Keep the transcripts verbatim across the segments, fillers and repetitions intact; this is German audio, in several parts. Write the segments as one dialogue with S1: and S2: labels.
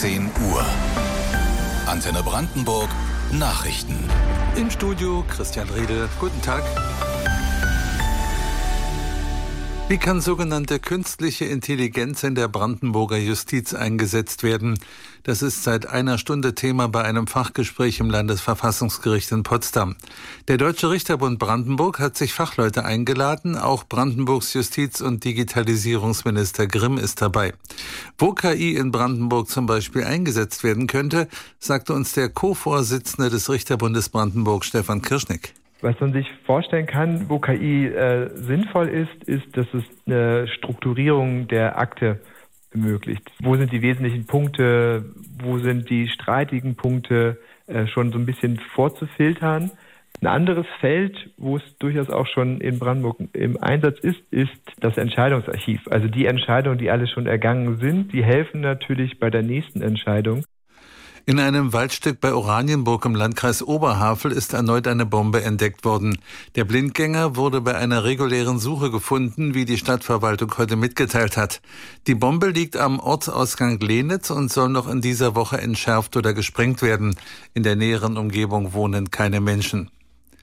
S1: zehn Uhr. Antenne Brandenburg Nachrichten.
S2: Im Studio Christian Riedel. Guten Tag. Wie kann sogenannte künstliche Intelligenz in der Brandenburger Justiz eingesetzt werden? Das ist seit einer Stunde Thema bei einem Fachgespräch im Landesverfassungsgericht in Potsdam. Der Deutsche Richterbund Brandenburg hat sich Fachleute eingeladen. Auch Brandenburgs Justiz- und Digitalisierungsminister Grimm ist dabei. Wo K I in Brandenburg zum Beispiel eingesetzt werden könnte, sagte uns der Co-Vorsitzende des Richterbundes Brandenburg, Stefan Kirschnick.
S3: Was man sich vorstellen kann, wo K I äh, sinnvoll ist, ist, dass es eine Strukturierung der Akte ermöglicht. Wo sind die wesentlichen Punkte, wo sind die streitigen Punkte, äh, schon so ein bisschen vorzufiltern. Ein anderes Feld, wo es durchaus auch schon in Brandenburg im Einsatz ist, ist das Entscheidungsarchiv. Also die Entscheidungen, die alle schon ergangen sind, die helfen natürlich bei der nächsten Entscheidung.
S2: In einem Waldstück bei Oranienburg im Landkreis Oberhavel ist erneut eine Bombe entdeckt worden. Der Blindgänger wurde bei einer regulären Suche gefunden, wie die Stadtverwaltung heute mitgeteilt hat. Die Bombe liegt am Ortsausgang Lenitz und soll noch in dieser Woche entschärft oder gesprengt werden. In der näheren Umgebung wohnen keine Menschen.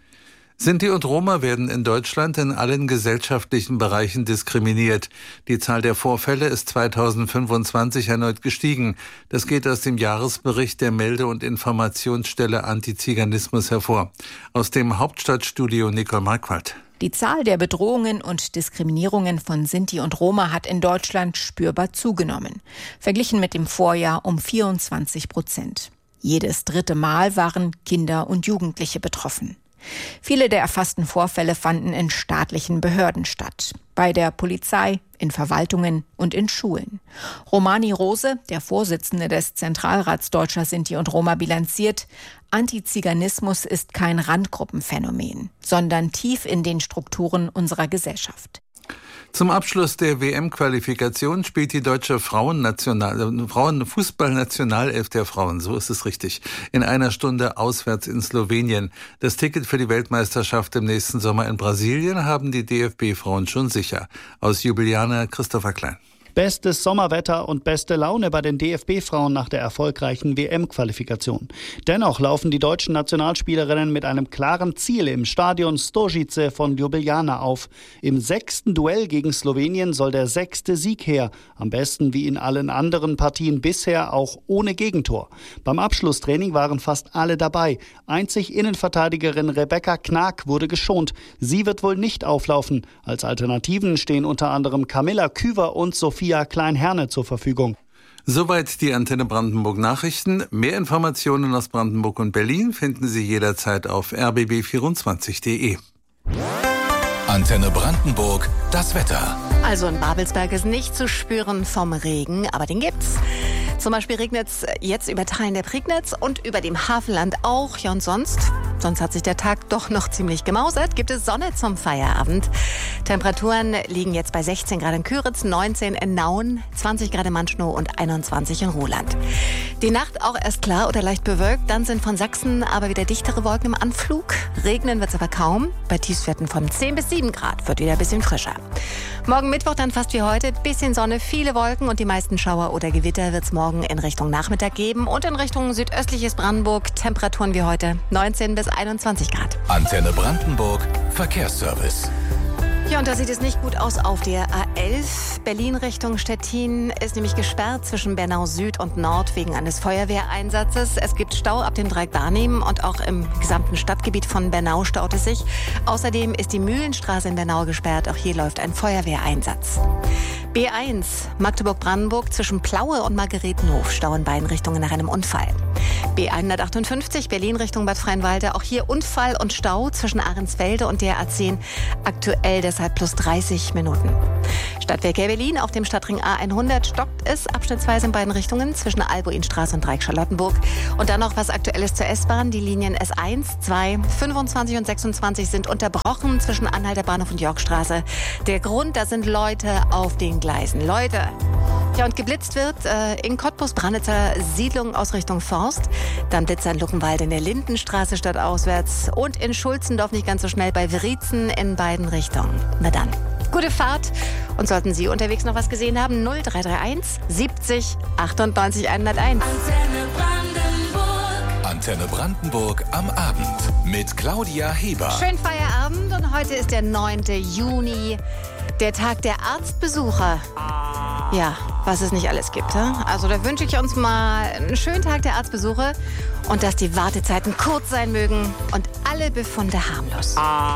S2: Sinti und Roma werden in Deutschland in allen gesellschaftlichen Bereichen diskriminiert. Die Zahl der Vorfälle ist zweitausendfünfundzwanzig erneut gestiegen. Das geht aus dem Jahresbericht der Melde- und Informationsstelle Antiziganismus hervor. Aus dem Hauptstadtstudio Nicole Marquardt.
S4: Die Zahl der Bedrohungen und Diskriminierungen von Sinti und Roma hat in Deutschland spürbar zugenommen. Verglichen mit dem Vorjahr um vierundzwanzig Prozent. Jedes dritte Mal waren Kinder und Jugendliche betroffen. Viele der erfassten Vorfälle fanden in staatlichen Behörden statt. Bei der Polizei, in Verwaltungen und in Schulen. Romani Rose, der Vorsitzende des Zentralrats Deutscher Sinti und Roma, bilanziert: Antiziganismus ist kein Randgruppenphänomen, sondern tief in den Strukturen unserer Gesellschaft.
S2: Zum Abschluss der W M-Qualifikation spielt die deutsche Frauennational- Frauenfußballnationalelf der Frauen, so ist es richtig, in einer Stunde auswärts in Slowenien. Das Ticket für die Weltmeisterschaft im nächsten Sommer in Brasilien haben die D F B-Frauen schon sicher. Aus Ljubljana Christopher Klein.
S5: Bestes Sommerwetter und beste Laune bei den D F B-Frauen nach der erfolgreichen W M-Qualifikation. Dennoch laufen die deutschen Nationalspielerinnen mit einem klaren Ziel im Stadion Stožice von Ljubljana auf. Im sechsten Duell gegen Slowenien soll der sechste Sieg her. Am besten wie in allen anderen Partien bisher auch ohne Gegentor. Beim Abschlusstraining waren fast alle dabei. Einzig Innenverteidigerin Rebecca Knag wurde geschont. Sie wird wohl nicht auflaufen. Als Alternativen stehen unter anderem Camilla Küver und Sophia Klein-Herne zur Verfügung.
S2: Soweit die Antenne Brandenburg Nachrichten. Mehr Informationen aus Brandenburg und Berlin finden Sie jederzeit auf r b b vierundzwanzig punkt d e.
S1: Antenne Brandenburg, das Wetter.
S6: Also in Babelsberg ist nicht zu spüren vom Regen, aber den gibt's. Zum Beispiel regnet es jetzt über Teilen der Prignitz und über dem Havelland auch. Ja, und sonst? Sonst hat sich der Tag doch noch ziemlich gemausert. Gibt es Sonne zum Feierabend. Temperaturen liegen jetzt bei sechzehn Grad in Küritz, neunzehn in Nauen, zwanzig Grad in Manschnow und einundzwanzig in Roland. Die Nacht auch erst klar oder leicht bewölkt. Dann sind von Sachsen aber wieder dichtere Wolken im Anflug. Regnen wird es aber kaum. Bei Tiefstwerten von zehn bis sieben Grad wird wieder ein bisschen frischer. Morgen Mittwoch dann fast wie heute. Bisschen Sonne, viele Wolken und die meisten Schauer oder Gewitter wird es morgen in Richtung Nachmittag geben. Und in Richtung südöstliches Brandenburg Temperaturen wie heute neunzehn bis einundzwanzig Grad.
S1: Antenne Brandenburg Verkehrsservice.
S6: Ja, und da sieht es nicht gut aus auf der A elf. Berlin Richtung Stettin ist nämlich gesperrt zwischen Bernau Süd und Nord wegen eines Feuerwehreinsatzes. Es gibt Stau ab dem Dreieck Barnim und auch im gesamten Stadtgebiet von Bernau staut es sich. Außerdem ist die Mühlenstraße in Bernau gesperrt. Auch hier läuft ein Feuerwehreinsatz. B eins Magdeburg-Brandenburg zwischen Plaue und Margaretenhof, Stau in beiden Richtungen nach einem Unfall. B hundertachtundfünfzig Berlin Richtung Bad Freienwalde, auch hier Unfall und Stau zwischen Ahrensfelde und der A zehn, aktuell deshalb plus dreißig Minuten. Stadtverkehr Berlin auf dem Stadtring A hundert stockt es abschnittsweise in beiden Richtungen zwischen Albuinstraße und Dreieck-Charlottenburg. Und dann noch was Aktuelles zur S-Bahn. Die Linien S eins, zwei, fünfundzwanzig und sechsundzwanzig sind unterbrochen zwischen Anhalter Bahnhof und Yorkstraße. Der Grund, da sind Leute auf den Gleisen. Leute! Ja, und geblitzt wird äh, in Cottbus-Branditzer Siedlung aus Richtung Forst. Dann Blitz an Luckenwalde in der Lindenstraße stadtauswärts und in Schulzendorf nicht ganz so schnell bei Wriezen in beiden Richtungen. Na dann, Gute Fahrt. Und sollten Sie unterwegs noch was gesehen haben, null drei drei eins siebzig achtundneunzig hunderteins.
S1: Antenne Brandenburg. Antenne Brandenburg am Abend mit Claudia Heber.
S6: Schönen Feierabend und heute ist der neunte Juni, der Tag der Arztbesucher. Ja, was es nicht alles gibt. He? Also da wünsche ich uns mal einen schönen Tag der Arztbesuche und dass die Wartezeiten kurz sein mögen und alle Befunde harmlos.